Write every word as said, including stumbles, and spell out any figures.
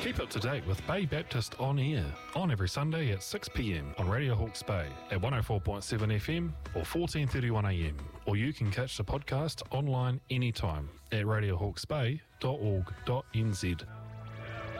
Keep up to date with Bay Baptist On Air, on every Sunday at six p m on Radio Hawke's Bay at one oh four point seven F M or fourteen thirty-one a m. Or you can catch the podcast online anytime at radio hawke's bay dot org dot n z.